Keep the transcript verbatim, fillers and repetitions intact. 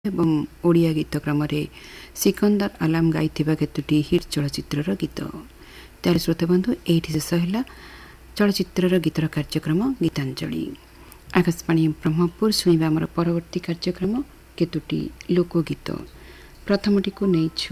ଏବଂ ଓଡ଼ିଆ ଗୀତ କ୍ରମରେ ସିକନ୍ଦର ଆଲାମ ଗାଇଥିବା କେତୋଟି ହିଟ୍ ଚଳଚ୍ଚିତ୍ରର ଗୀତ। ତାହେଲେ ଶ୍ରୋତାବନ୍ଧୁ, ଏଇଠି ଶେଷ ହେଲା ଚଳଚ୍ଚିତ୍ରର ଗୀତର କାର୍ଯ୍ୟକ୍ରମ ଗୀତାଞ୍ଜଳି। ଆକାଶବାଣୀ ବ୍ରହ୍ମପୁର ଶୁଣିବା ଆମର ପରବର୍ତ୍ତୀ କାର୍ଯ୍ୟକ୍ରମ କେତୋଟି ଲୋକଗୀତ। ପ୍ରଥମଟିକୁ ନେଇଛୁ